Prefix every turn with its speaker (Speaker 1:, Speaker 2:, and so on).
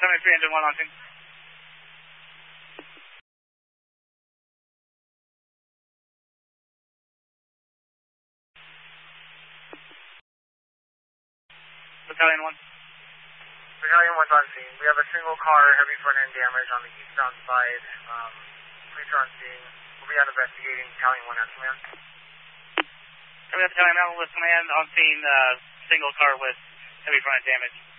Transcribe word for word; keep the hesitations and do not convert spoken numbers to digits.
Speaker 1: seventy-three, engine one on scene. Battalion one.
Speaker 2: Battalion one's on scene. We have a single car, heavy front end damage on the eastbound side. Um, police are on scene. We'll be out investigating. Battalion one on command.
Speaker 1: We have Battalion Mountain with command on scene, uh, single car with heavy front end damage.